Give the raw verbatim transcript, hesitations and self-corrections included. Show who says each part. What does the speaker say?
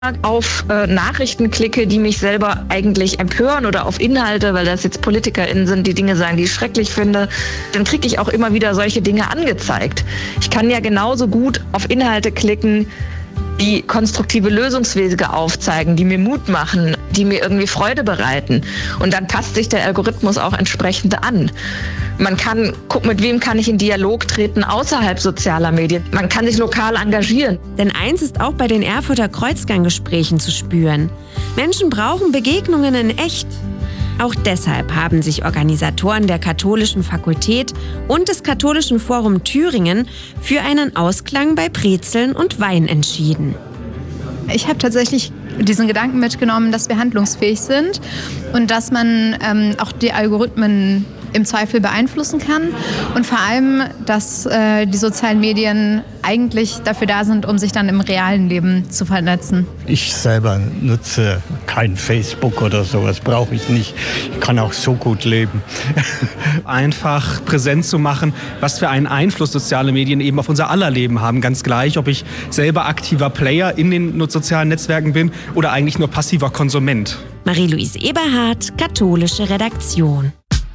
Speaker 1: auf äh, Nachrichten klicke, die mich selber eigentlich empören oder auf Inhalte, weil das jetzt PolitikerInnen sind, die Dinge sagen, die ich schrecklich finde, dann kriege ich auch immer wieder solche Dinge angezeigt. Ich kann ja genauso gut auf Inhalte klicken, die konstruktive Lösungswege aufzeigen, die mir Mut machen, die mir irgendwie Freude bereiten. Und dann passt sich der Algorithmus auch entsprechend an. Man kann gucken, mit wem kann ich in Dialog treten außerhalb sozialer Medien. Man kann sich lokal engagieren.
Speaker 2: Denn eins ist auch bei den Erfurter Kreuzgang-Gesprächen zu spüren. Menschen brauchen Begegnungen in echt. Auch deshalb haben sich Organisatoren der Katholischen Fakultät und des Katholischen Forum Thüringen für einen Ausklang bei Brezeln und Wein entschieden.
Speaker 3: Ich habe tatsächlich diesen Gedanken mitgenommen, dass wir handlungsfähig sind und dass man ähm, auch die Algorithmen im Zweifel beeinflussen kann und vor allem, dass äh, die sozialen Medien eigentlich dafür da sind, um sich dann im realen Leben zu vernetzen.
Speaker 4: Ich selber nutze kein Facebook oder sowas, brauche ich nicht. Ich kann auch so gut leben.
Speaker 5: Einfach präsent zu machen, was für einen Einfluss soziale Medien eben auf unser aller Leben haben. Ganz gleich, ob ich selber aktiver Player in den sozialen Netzwerken bin oder eigentlich nur passiver Konsument.
Speaker 2: Marie-Louise Eberhardt, Katholische Redaktion.